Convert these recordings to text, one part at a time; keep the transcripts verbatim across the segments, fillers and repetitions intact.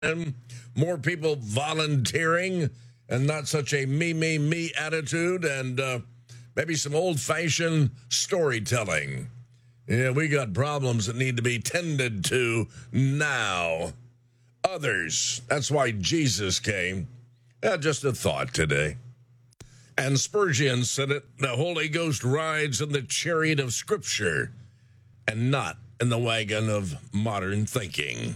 and more people volunteering and not such a me, me, me attitude, and uh, maybe some old-fashioned storytelling. Yeah, we got problems that need to be tended to now. Others, that's why Jesus came. Yeah, just a thought today. And Spurgeon said it, the Holy Ghost rides in the chariot of Scripture and not in the wagon of modern thinking.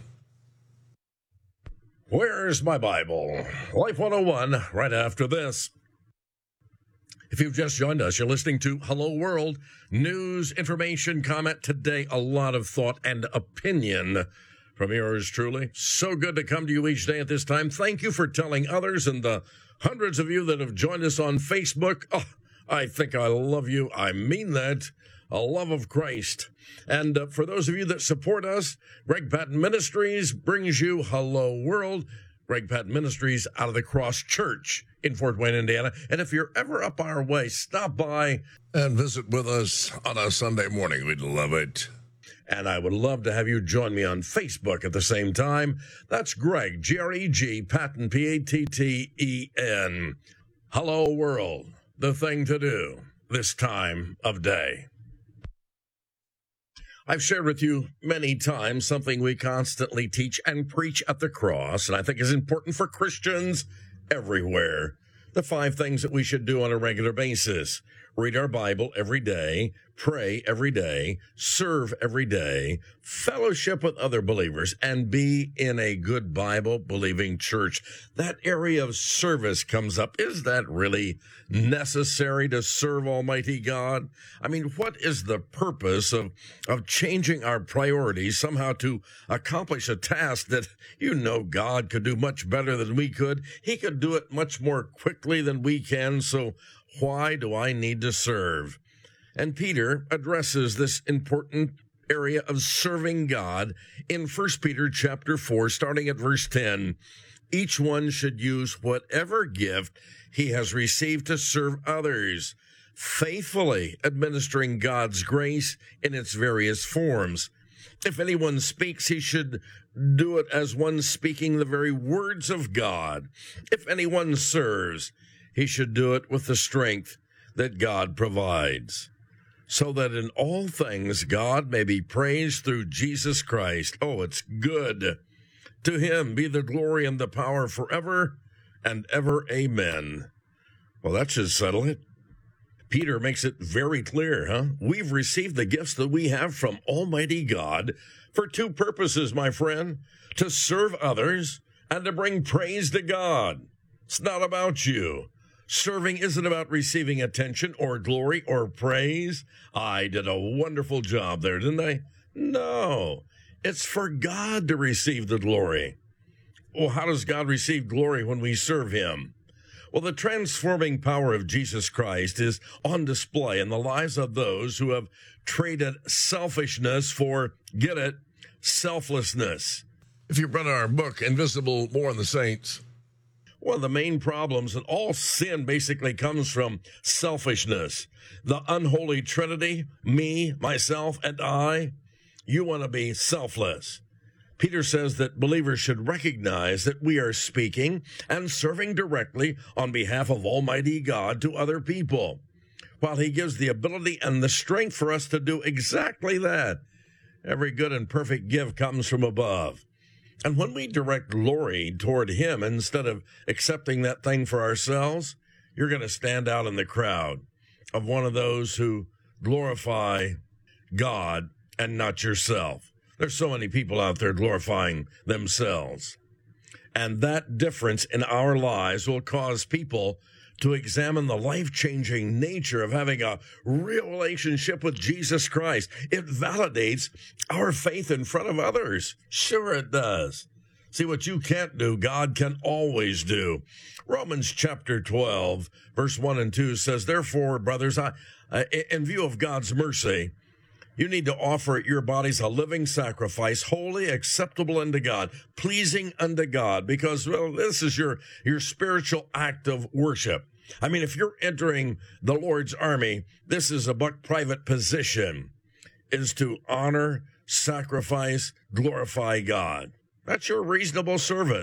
Where's my Bible? Life one oh one, right after this. If you've just joined us, you're listening to Hello World. News, information, comment today, a lot of thought and opinion from yours truly. So good to come to you each day at this time. Thank you for telling others, and the hundreds of you that have joined us on Facebook. Oh, I think I love you. I mean that. A love of Christ. And uh, for those of you that support us, Greg Patton Ministries brings you Hello World. Greg Patton Ministries out of the Cross Church in Fort Wayne, Indiana. And if you're ever up our way, stop by and visit with us on a Sunday morning. We'd love it. And I would love to have you join me on Facebook at the same time. That's Greg, G R E G, Patton, P A T T E N. Hello World, the thing to do this time of day. I've shared with you many times something we constantly teach and preach at the cross, and I think is important for Christians everywhere. The five things that we should do on a regular basis. Read our Bible every day, pray every day, serve every day, fellowship with other believers, and be in a good Bible-believing church. That area of service comes up. Is that really necessary to serve Almighty God? I mean, what is the purpose of, of changing our priorities somehow to accomplish a task that you know God could do much better than we could? He could do it much more quickly than we can, so why do I need to serve? And Peter addresses this important area of serving God in First Peter chapter four, starting at verse ten. Each one should use whatever gift he has received to serve others, faithfully administering God's grace in its various forms. If anyone speaks, he should do it as one speaking the very words of God. If anyone serves, he should do it with the strength that God provides, so that in all things God may be praised through Jesus Christ. Oh, it's good. To him be the glory and the power forever and ever. Amen. Well, that should settle it. Peter makes it very clear, huh? We've received the gifts that we have from Almighty God for two purposes, my friend: to serve others and to bring praise to God. It's not about you. Serving isn't about receiving attention or glory or praise. I did a wonderful job there, didn't I? No, it's for God to receive the glory. Well, how does God receive glory when we serve him? Well, the transforming power of Jesus Christ is on display in the lives of those who have traded selfishness for, get it, selflessness. If you've read our book, Invisible War in the Saints, one of the main problems, and all sin basically comes from selfishness. The unholy trinity, me, myself, and I. You want to be selfless. Peter says that believers should recognize that we are speaking and serving directly on behalf of Almighty God to other people, while he gives the ability and the strength for us to do exactly that. Every good and perfect gift comes from above. And when we direct glory toward him instead of accepting that thing for ourselves, you're going to stand out in the crowd of one of those who glorify God and not yourself. There's so many people out there glorifying themselves. And that difference in our lives will cause people to examine the life-changing nature of having a real relationship with Jesus Christ. It validates our faith in front of others. Sure it does. See, what you can't do, God can always do. Romans chapter twelve, verse one and two says, therefore, brothers, I, uh, in view of God's mercy, you need to offer your bodies a living sacrifice, holy, acceptable unto God, pleasing unto God, because, well, this is your, your spiritual act of worship. I mean, if you're entering the Lord's army, this is a buck private position, is to honor, sacrifice, glorify God. That's your reasonable service.